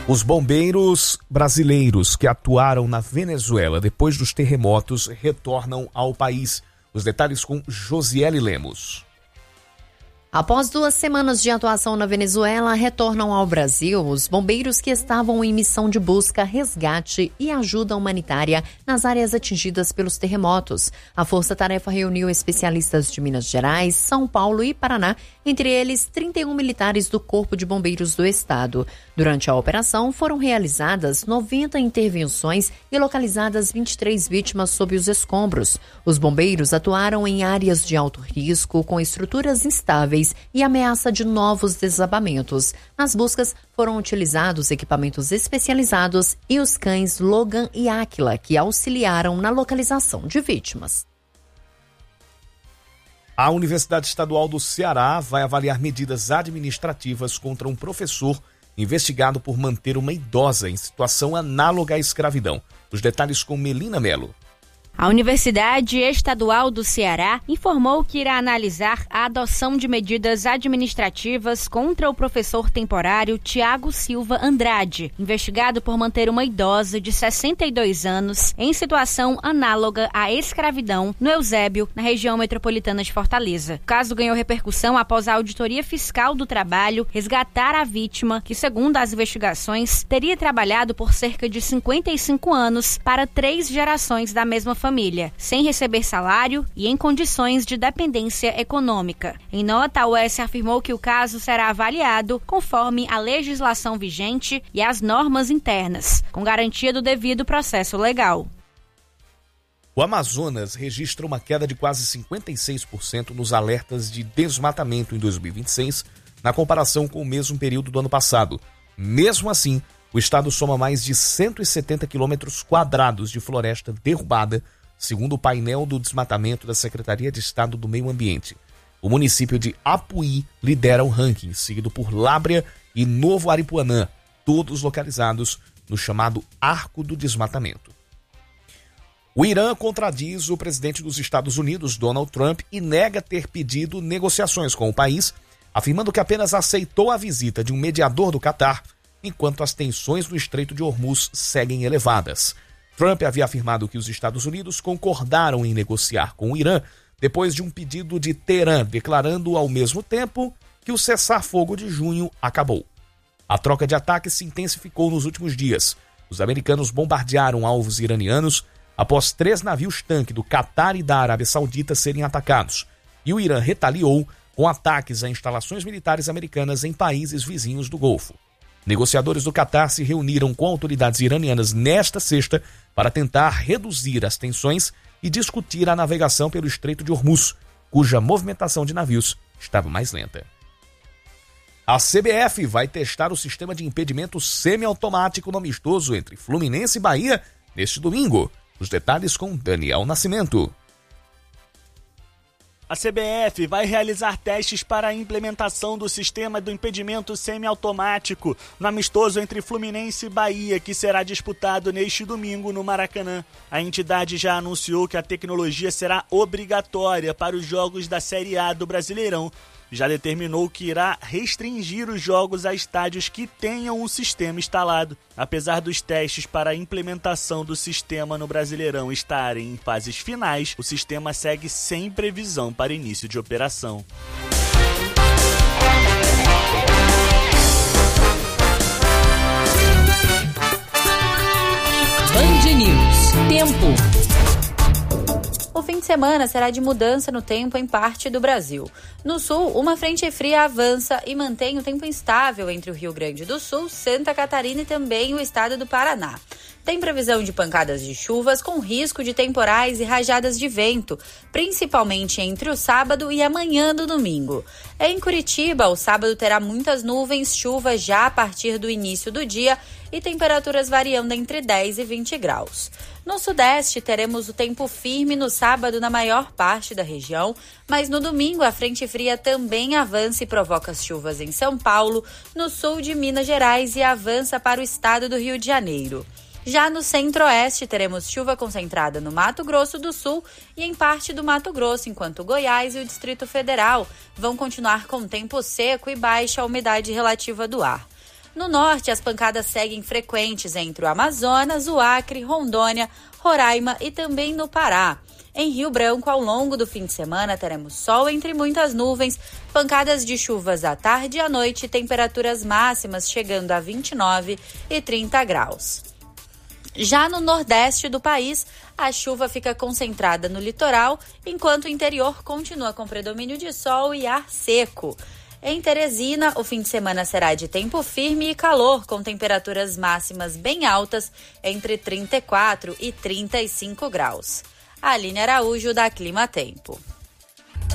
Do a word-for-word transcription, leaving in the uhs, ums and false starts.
Os bombeiros brasileiros que atuaram na Venezuela depois dos terremotos retornam ao país. Os detalhes com Josiele Lemos. Após duas semanas de atuação na Venezuela, retornam ao Brasil os bombeiros que estavam em missão de busca, resgate e ajuda humanitária nas áreas atingidas pelos terremotos. A força-tarefa reuniu especialistas de Minas Gerais, São Paulo e Paraná, entre eles trinta e um militares do Corpo de Bombeiros do Estado. Durante a operação, foram realizadas noventa intervenções e localizadas vinte e três vítimas sob os escombros. Os bombeiros atuaram em áreas de alto risco, com estruturas instáveis e ameaça de novos desabamentos. Nas buscas, foram utilizados equipamentos especializados e os cães Logan e Áquila, que auxiliaram na localização de vítimas. A Universidade Estadual do Ceará vai avaliar medidas administrativas contra um professor investigado por manter uma idosa em situação análoga à escravidão. Os detalhes com Melina Melo. A Universidade Estadual do Ceará informou que irá analisar a adoção de medidas administrativas contra o professor temporário Tiago Silva Andrade, investigado por manter uma idosa de sessenta e dois anos em situação análoga à escravidão no Eusébio, na região metropolitana de Fortaleza. O caso ganhou repercussão após a Auditoria Fiscal do Trabalho resgatar a vítima, que, segundo as investigações, teria trabalhado por cerca de cinquenta e cinco anos para três gerações da mesma família. família, sem receber salário e em condições de dependência econômica. Em nota, a U E S afirmou que o caso será avaliado conforme a legislação vigente e as normas internas, com garantia do devido processo legal. O Amazonas registra uma queda de quase cinquenta e seis por cento nos alertas de desmatamento em dois mil e vinte e seis, na comparação com o mesmo período do ano passado. Mesmo assim, o estado soma mais de cento e setenta quilômetros quadrados de floresta derrubada, segundo o painel do desmatamento da Secretaria de Estado do Meio Ambiente. O município de Apuí lidera o ranking, seguido por Lábrea e Novo Aripuanã, todos localizados no chamado Arco do Desmatamento. O Irã contradiz o presidente dos Estados Unidos, Donald Trump, e nega ter pedido negociações com o país, afirmando que apenas aceitou a visita de um mediador do Catar, enquanto as tensões no Estreito de Hormuz seguem elevadas. Trump havia afirmado que os Estados Unidos concordaram em negociar com o Irã depois de um pedido de Teherã, declarando ao mesmo tempo que o cessar-fogo de junho acabou. A troca de ataques se intensificou nos últimos dias. Os americanos bombardearam alvos iranianos após três navios-tanque do Catar e da Arábia Saudita serem atacados, e o Irã retaliou com ataques a instalações militares americanas em países vizinhos do Golfo. Negociadores do Catar se reuniram com autoridades iranianas nesta sexta para tentar reduzir as tensões e discutir a navegação pelo Estreito de Hormuz, cuja movimentação de navios estava mais lenta. A C B F vai testar o sistema de impedimento semiautomático no amistoso entre Fluminense e Bahia neste domingo. Os detalhes com Daniel Nascimento. A C B F vai realizar testes para a implementação do sistema do impedimento semiautomático no amistoso entre Fluminense e Bahia, que será disputado neste domingo no Maracanã. A entidade já anunciou que a tecnologia será obrigatória para os jogos da Série A do Brasileirão. Já determinou que irá restringir os jogos a estádios que tenham o sistema instalado. Apesar dos testes para a implementação do sistema no Brasileirão estarem em fases finais, o sistema segue sem previsão para início de operação. Band News. Tempo. O fim de semana será de mudança no tempo em parte do Brasil. No sul, uma frente fria avança e mantém o tempo instável entre o Rio Grande do Sul, Santa Catarina e também o estado do Paraná. Tem previsão de pancadas de chuvas com risco de temporais e rajadas de vento, principalmente entre o sábado e amanhã do domingo. Em Curitiba, o sábado terá muitas nuvens, chuva já a partir do início do dia e temperaturas variando entre dez e vinte graus. No sudeste, teremos o tempo firme no sábado na maior parte da região, mas no domingo a frente fria também avança e provoca chuvas em São Paulo, no sul de Minas Gerais e avança para o estado do Rio de Janeiro. Já no centro-oeste, teremos chuva concentrada no Mato Grosso do Sul e em parte do Mato Grosso, enquanto Goiás e o Distrito Federal vão continuar com tempo seco e baixa umidade relativa do ar. No norte, as pancadas seguem frequentes entre o Amazonas, o Acre, Rondônia, Roraima e também no Pará. Em Rio Branco, ao longo do fim de semana, teremos sol entre muitas nuvens, pancadas de chuvas à tarde e à noite, temperaturas máximas chegando a vinte e nove e trinta graus. Já no nordeste do país, a chuva fica concentrada no litoral, enquanto o interior continua com predomínio de sol e ar seco. Em Teresina, o fim de semana será de tempo firme e calor, com temperaturas máximas bem altas, entre trinta e quatro e trinta e cinco graus. Aline Araújo, da Clima Tempo.